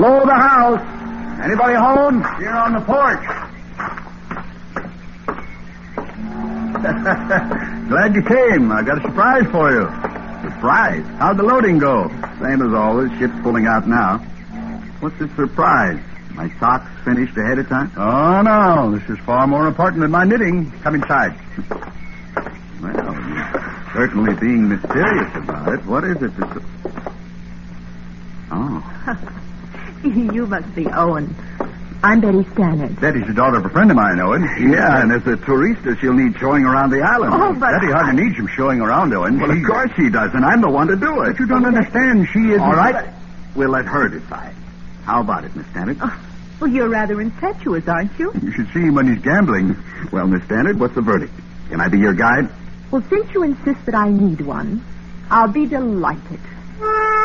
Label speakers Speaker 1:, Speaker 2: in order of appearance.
Speaker 1: Hello, the house. Anybody home? Here on the porch. Glad you came. I got a surprise for you. Surprise? How'd the loading go? Same as always. Ship's pulling out now. What's the surprise? My socks finished ahead of time? Oh, no. This is far more important than my knitting. Come inside. Well, you're certainly being mysterious about it. What is it that's... Oh.
Speaker 2: You must be Owen. I'm Betty Stannard.
Speaker 1: Betty's the daughter of a friend of mine, Owen. Yeah, and as a tourista, she'll need showing around the island.
Speaker 2: Oh, but...
Speaker 1: Betty hardly needs some showing around, Owen. Well, of course she does, and I'm the one to do it. But you don't understand. She is... All right. We'll let her decide. How about it, Miss Stannard?
Speaker 2: Well, you're rather impetuous, aren't you?
Speaker 1: You should see him when he's gambling. Well, Miss Stannard, what's the verdict? Can I be your guide?
Speaker 2: Well, since you insist that I need one, I'll be delighted.